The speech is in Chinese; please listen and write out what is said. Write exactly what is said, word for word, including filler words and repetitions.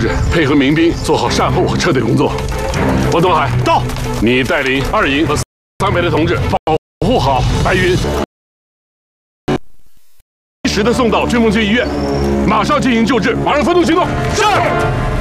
志配合民兵做好善后和撤退工作。王东海到，你带领二营和三排的同志保护好白云，及时的送到军分区医院，马上进行救治，马上分头行动。是。